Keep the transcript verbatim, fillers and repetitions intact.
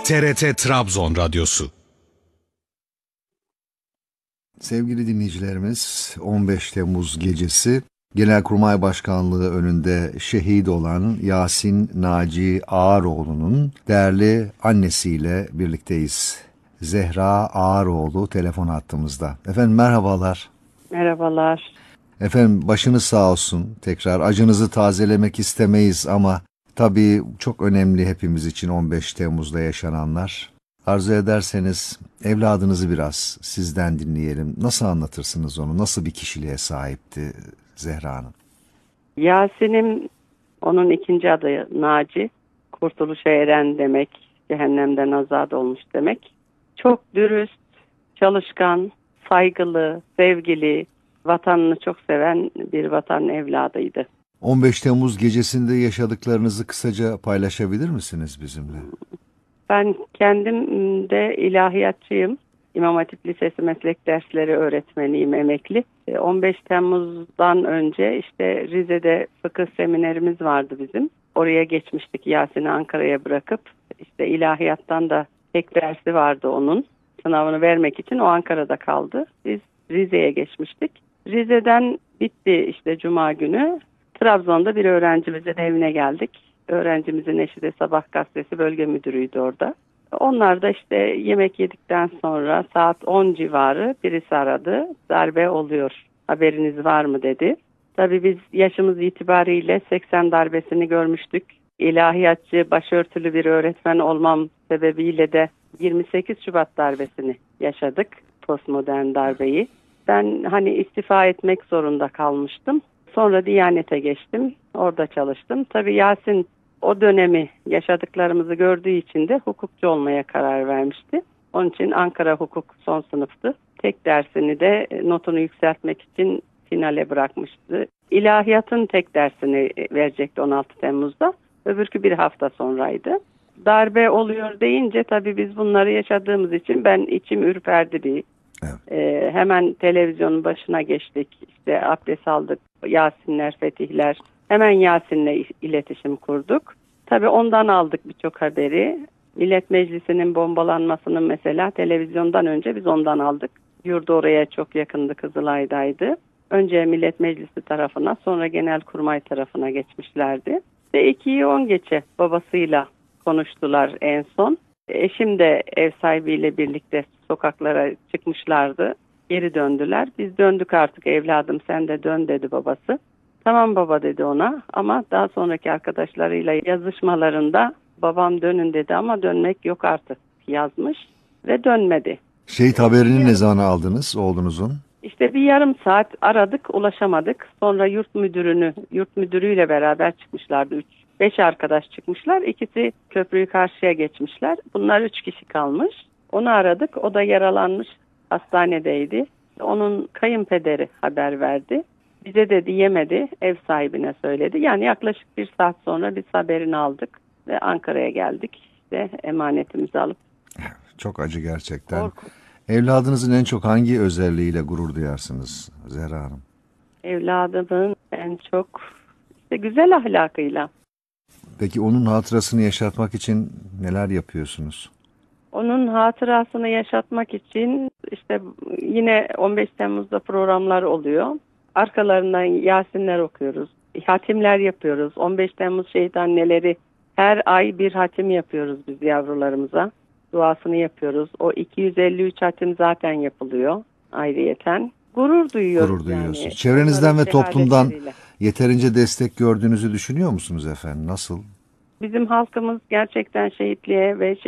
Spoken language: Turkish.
T R T Trabzon Radyosu. Sevgili dinleyicilerimiz, on beş Temmuz gecesi Genelkurmay Başkanlığı önünde şehit olan Yasin Naci Ağaroğlu'nun değerli annesiyle birlikteyiz. Zehra Ağaroğlu telefon hattımızda. Efendim merhabalar. Merhabalar. Efendim başınız sağ olsun. Tekrar acınızı tazelemek istemeyiz ama tabii çok önemli hepimiz için on beş Temmuz'da yaşananlar. Arzu ederseniz evladınızı biraz sizden dinleyelim. Nasıl anlatırsınız onu? Nasıl bir kişiliğe sahipti Zehra Hanım? Yasin'im, onun ikinci adı Naci. Kurtuluşa eren demek, cehennemden azat olmuş demek. Çok dürüst, çalışkan, saygılı, sevgili, vatanını çok seven bir vatan evladıydı. on beş Temmuz gecesinde yaşadıklarınızı kısaca paylaşabilir misiniz bizimle? Ben kendim de ilahiyatçıyım. İmam Hatip Lisesi meslek dersleri öğretmeniyim, emekli. on beş Temmuz'dan önce işte Rize'de fıkıh seminerimiz vardı bizim. Oraya geçmiştik, Yasin'i Ankara'ya bırakıp. İşte ilahiyattan da tek dersi vardı onun. Sınavını vermek için o Ankara'da kaldı. Biz Rize'ye geçmiştik. Rize'den bitti işte Cuma günü. Trabzon'da bir öğrencimizin evine geldik. Öğrencimizin eşi de Sabah gazetesi bölge müdürüydü orada. Onlar da işte yemek yedikten sonra saat on civarı birisi aradı. Darbe oluyor, haberiniz var mı dedi. Tabii biz yaşımız itibariyle seksen darbesini görmüştük. İlahiyatçı, başörtülü bir öğretmen olmam sebebiyle de yirmi sekiz Şubat darbesini yaşadık. Postmodern darbeyi. Ben hani istifa etmek zorunda kalmıştım. Sonra Diyanet'e geçtim. Orada çalıştım. Tabii Yasin o dönemi yaşadıklarımızı gördüğü için de hukukçu olmaya karar vermişti. Onun için Ankara hukuk son sınıftı. Tek dersini de notunu yükseltmek için finale bırakmıştı. İlahiyatın tek dersini verecekti on altı Temmuz'da. Öbürkü bir hafta sonraydı. Darbe oluyor deyince tabii biz bunları yaşadığımız için ben içim ürperdi bir. Evet. Ee, hemen televizyonun başına geçtik. İşte abdest aldık. Yasinler, Fetihler. Hemen Yasin'le iletişim kurduk. Tabii ondan aldık birçok haberi. Millet Meclisi'nin bombalanmasının mesela televizyondan önce biz ondan aldık. Yurdu oraya çok yakındı, Kızılay'daydı. Önce Millet Meclisi tarafına, sonra Genelkurmay tarafına geçmişlerdi. Ve ikiyi on geçe babasıyla konuştular en son. Eşim de ev sahibiyle birlikte sokaklara çıkmışlardı. Geri döndüler. Biz döndük artık evladım, sen de dön dedi babası. Tamam baba dedi ona, ama daha sonraki arkadaşlarıyla yazışmalarında babam dönün dedi ama dönmek yok artık yazmış ve dönmedi. Şehit haberini ne zaman aldınız oğlunuzun? İşte bir yarım saat aradık, ulaşamadık. Sonra yurt müdürünü, yurt müdürüyle beraber çıkmışlardı. Üç, beş arkadaş çıkmışlar. İkisi köprüyü karşıya geçmişler. Bunlar üç kişi kalmış. Onu aradık. O da yaralanmış, hastanedeydi. Onun kayınpederi haber verdi. Bize de diyemedi, ev sahibine söyledi. Yani yaklaşık bir saat sonra biz haberini aldık ve Ankara'ya geldik. İşte emanetimizi alıp. Çok acı gerçekten. Korku. Evladınızın en çok hangi özelliğiyle gurur duyarsınız Zehra Hanım? Evladımın en çok işte güzel ahlakıyla. Peki onun hatırasını yaşatmak için neler yapıyorsunuz? Onun hatırasını yaşatmak için işte yine on beş Temmuz'da programlar oluyor. Arkalarından Yasinler okuyoruz. Hatimler yapıyoruz. on beş Temmuz şehit anneleri, her ay bir hatim yapıyoruz biz yavrularımıza. Duasını yapıyoruz. O iki yüz elli üç hatim zaten yapılıyor ayrıyeten. Gurur duyuyoruz. Gurur duyuyorsunuz. Yani. Çevrenizden ve toplumdan şehadetleriyle. Yeterince destek gördüğünüzü düşünüyor musunuz efendim? Nasıl? Bizim halkımız gerçekten şehitliğe ve